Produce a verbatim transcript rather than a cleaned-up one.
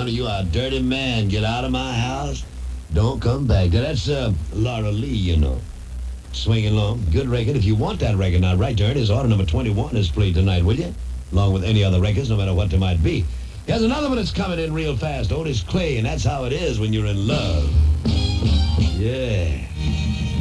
honey, you are a dirty man. Get out of my house. Don't come back. Now, that's uh, Laura Lee, you know. Swinging along. Good record. If you want that record, now, right there, it is order number twenty-one is played tonight, will you? Along with any other records, no matter what they might be. Here's another one that's coming in real fast. Otis Clay, and that's how it is when you're in love. Yeah.